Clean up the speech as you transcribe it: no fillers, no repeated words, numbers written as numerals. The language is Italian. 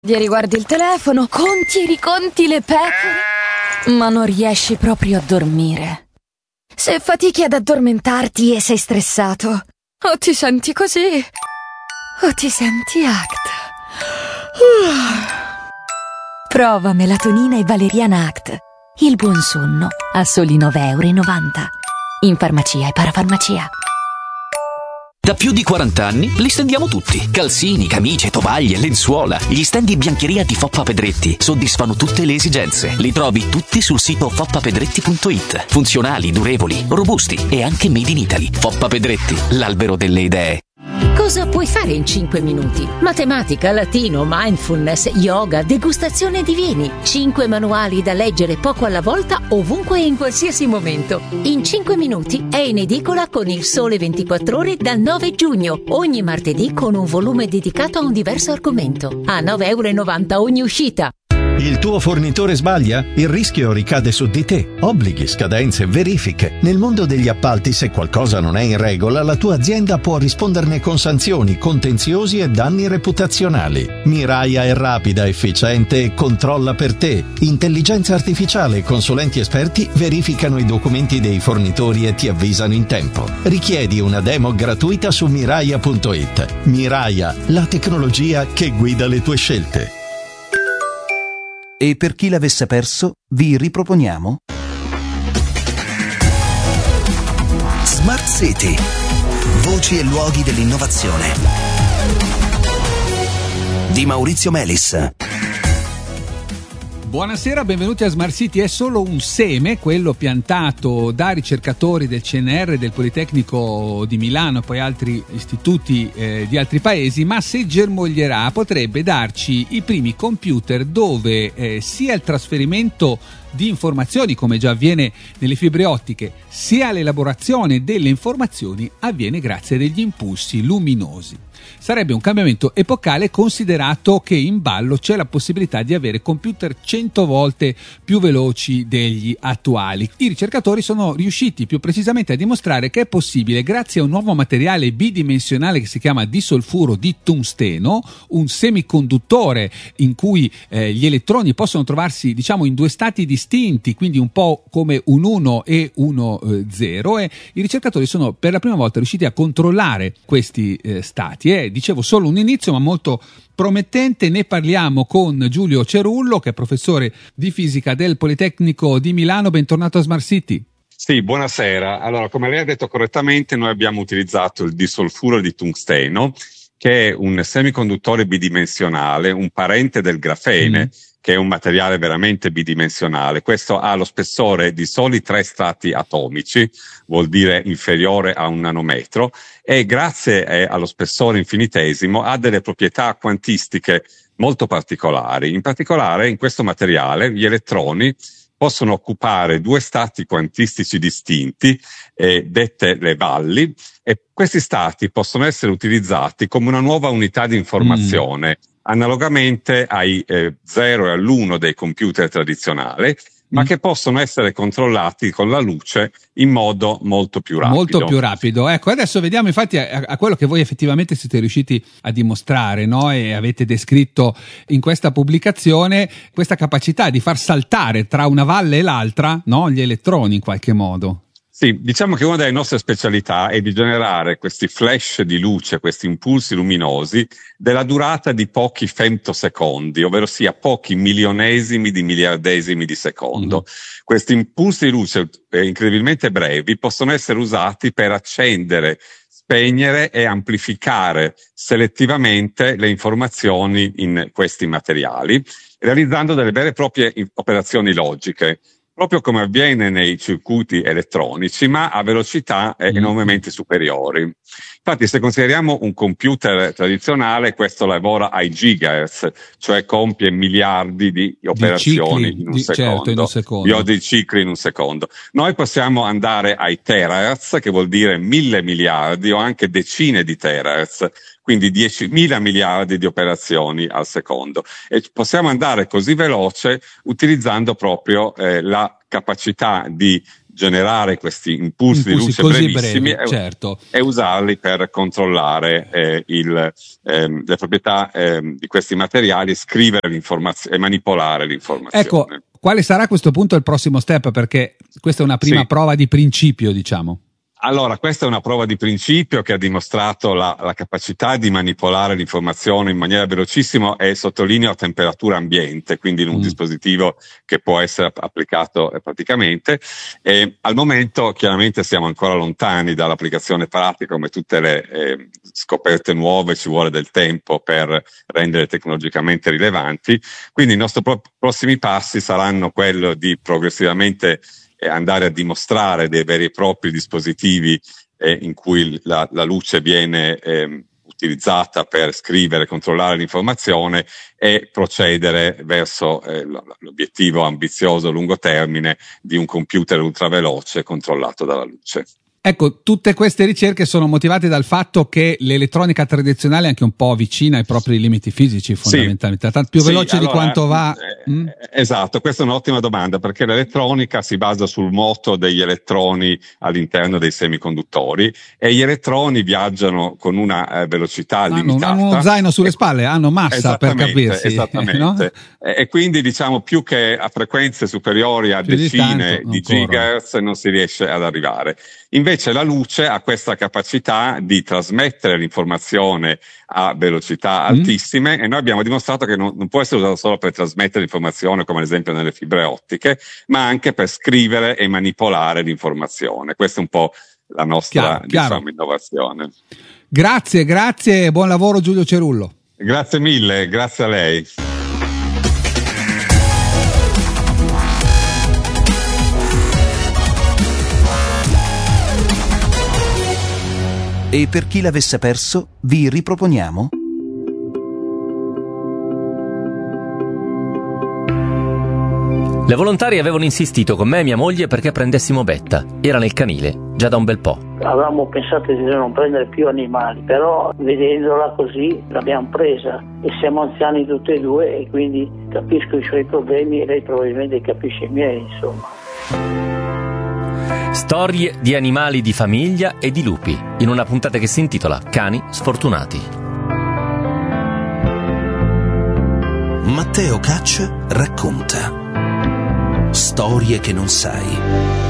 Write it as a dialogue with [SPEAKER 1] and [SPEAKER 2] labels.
[SPEAKER 1] Ieri guardi il telefono, conti e riconti le pecore, ma non riesci proprio a dormire. Se fatichi ad addormentarti e sei stressato, o ti senti così, o ti senti ACT. Prova melatonina e valeriana ACT. Il buon sonno a soli 9,90 € in farmacia e parafarmacia.
[SPEAKER 2] Da più di 40 anni li stendiamo tutti. Calzini, camicie, tovaglie, lenzuola. Gli stendi biancheria di Foppa Pedretti soddisfano tutte le esigenze. Li trovi tutti sul sito foppapedretti.it. Funzionali, durevoli, robusti e anche made in Italy. Foppa Pedretti, l'albero delle idee.
[SPEAKER 3] Cosa puoi fare in 5 minuti? Matematica, latino, mindfulness, yoga, degustazione di vini. 5 manuali da leggere poco alla volta, ovunque e in qualsiasi momento. In 5 minuti è in edicola con Il Sole 24 Ore dal 9 giugno. Ogni martedì con un volume dedicato a un diverso argomento. A 9,90 € ogni uscita.
[SPEAKER 4] Il tuo fornitore sbaglia? Il rischio ricade su di te. Obblighi, scadenze, verifiche. Nel mondo degli appalti, se qualcosa non è in regola, la tua azienda può risponderne con sanzioni, contenziosi e danni reputazionali. Miraia è rapida, efficiente e controlla per te. Intelligenza artificiale e consulenti esperti verificano i documenti dei fornitori e ti avvisano in tempo. Richiedi una demo gratuita su miraia.it. Miraia, la tecnologia che guida le tue scelte.
[SPEAKER 5] E per chi l'avesse perso, vi riproponiamo
[SPEAKER 6] Smart City. Voci e luoghi dell'innovazione di Maurizio Melis.
[SPEAKER 7] Buonasera, benvenuti a Smart City. È solo un seme, quello piantato da ricercatori del CNR, del Politecnico di Milano e poi altri istituti di altri paesi, ma se germoglierà potrebbe darci i primi computer dove sia il trasferimento di informazioni, come già avviene nelle fibre ottiche, sia l'elaborazione delle informazioni avviene grazie a degli impulsi luminosi. Sarebbe un cambiamento epocale, considerato che in ballo c'è la possibilità di avere computer 100 volte più veloci degli attuali. I ricercatori sono riusciti più precisamente a dimostrare che è possibile, grazie a un nuovo materiale bidimensionale che si chiama disolfuro di tungsteno, un semiconduttore in cui gli elettroni possono trovarsi, diciamo, in due stati distinti, quindi un po' come un 1 e uno 0, e i ricercatori sono per la prima volta riusciti a controllare questi stati. Dicevo, solo un inizio ma molto promettente. Ne parliamo con Giulio Cerullo, che è professore di fisica del Politecnico di Milano. Bentornato a Smart City.
[SPEAKER 8] Sì, buonasera. Allora, come lei ha detto correttamente, noi abbiamo utilizzato il disolfuro di tungsteno, che è un semiconduttore bidimensionale, un parente del grafene, che è un materiale veramente bidimensionale. Questo ha lo spessore di soli 3 strati atomici, vuol dire inferiore a 1 nanometro, e grazie allo spessore infinitesimo ha delle proprietà quantistiche molto particolari. In particolare, in questo materiale gli elettroni possono occupare 2 stati quantistici distinti, dette le valli, e questi stati possono essere utilizzati come una nuova unità di informazione, analogamente ai 0 e all'1 dei computer tradizionali, ma che possono essere controllati con la luce in modo molto più rapido.
[SPEAKER 7] Molto più rapido. Ecco, adesso vediamo infatti a quello che voi effettivamente siete riusciti a dimostrare, no? E avete descritto in questa pubblicazione questa capacità di far saltare tra una valle e l'altra, no? Gli elettroni in qualche modo.
[SPEAKER 8] Sì, diciamo che una delle nostre specialità è di generare questi flash di luce, questi impulsi luminosi, della durata di pochi femtosecondi, ovvero sia pochi milionesimi di miliardesimi di secondo. Questi impulsi di luce incredibilmente brevi possono essere usati per accendere, spegnere e amplificare selettivamente le informazioni in questi materiali, realizzando delle vere e proprie operazioni logiche, proprio come avviene nei circuiti elettronici, ma a velocità enormemente superiori. Infatti, se consideriamo un computer tradizionale, questo lavora ai gigahertz, cioè compie miliardi di operazioni in un secondo.
[SPEAKER 7] Certo, in un secondo.
[SPEAKER 8] Di cicli in un secondo. Noi possiamo andare ai terahertz, che vuol dire 1000 miliardi o anche decine di terahertz, quindi 10.000 miliardi di operazioni al secondo, e possiamo andare così veloce utilizzando proprio la capacità di generare questi impulsi di luce brevissimi
[SPEAKER 7] certo.
[SPEAKER 8] e usarli per controllare le proprietà di questi materiali, scrivere l'informazione e manipolare l'informazione.
[SPEAKER 7] Ecco, quale sarà a questo punto il prossimo step? Perché questa è una prima prova di principio, diciamo.
[SPEAKER 8] Allora, questa è una prova di principio che ha dimostrato la capacità di manipolare l'informazione in maniera velocissima e sottolineo a temperatura ambiente, quindi in un dispositivo che può essere applicato praticamente. E al momento chiaramente siamo ancora lontani dall'applicazione pratica, come tutte le scoperte nuove ci vuole del tempo per rendere tecnologicamente rilevanti, quindi i nostri prossimi passi saranno quello di progressivamente andare a dimostrare dei veri e propri dispositivi in cui la luce viene utilizzata per scrivere e controllare l'informazione e procedere verso l'obiettivo ambizioso a lungo termine di un computer ultraveloce controllato dalla luce.
[SPEAKER 7] Ecco, tutte queste ricerche sono motivate dal fatto che l'elettronica tradizionale è anche un po' vicina ai propri limiti fisici, fondamentalmente, tanto più veloce di quanto va.
[SPEAKER 8] Esatto, questa è un'ottima domanda, perché l'elettronica si basa sul moto degli elettroni all'interno dei semiconduttori e gli elettroni viaggiano con una velocità limitata.
[SPEAKER 7] Hanno uno zaino sulle spalle, hanno massa, per capirsi.
[SPEAKER 8] Esattamente. No? E quindi diciamo più che a frequenze superiori a decine di gigahertz non si riesce ad arrivare. Invece la luce ha questa capacità di trasmettere l'informazione a velocità altissime e noi abbiamo dimostrato che non può essere usato solo per trasmettere l'informazione, come ad esempio nelle fibre ottiche, ma anche per scrivere e manipolare l'informazione. Questa è un po' la nostra diciamo, innovazione.
[SPEAKER 7] Grazie, buon lavoro Giulio Cerullo.
[SPEAKER 8] Grazie mille, grazie a lei.
[SPEAKER 5] E per chi l'avesse perso, vi riproponiamo
[SPEAKER 9] Le volontari avevano insistito con me e mia moglie perché prendessimo Betta. Era nel canile, già da un bel po'.
[SPEAKER 10] Avevamo pensato di non prendere più animali, però vedendola così l'abbiamo presa e siamo anziani tutti e due e quindi capisco i suoi problemi e lei probabilmente capisce i miei, insomma.
[SPEAKER 9] Storie di animali di famiglia e di lupi, in una puntata che si intitola Cani sfortunati.
[SPEAKER 6] Matteo Caccia racconta storie che non sai.